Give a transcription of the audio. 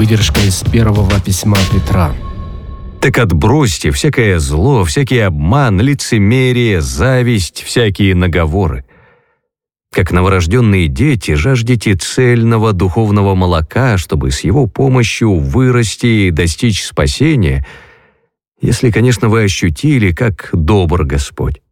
Выдержка из первого письма Петра. Так отбросьте всякое зло, всякий обман, лицемерие, зависть, всякие наговоры. Как новорожденные дети, жаждете цельного духовного молока, чтобы с его помощью вырасти и достичь спасения, если, конечно, вы ощутили, как добр Господь.